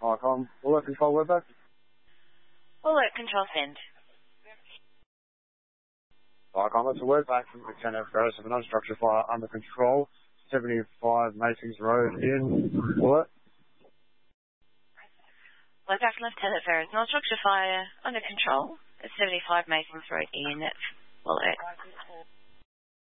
Icon, alert control webback. Alert control send. Icon, that's a webback from Lieutenant Ferris of an unstructured fire under control. 75 Masons Road in alert. Webback from Lieutenant Ferris, non-structure fire under control at 75 Masons Road in alert.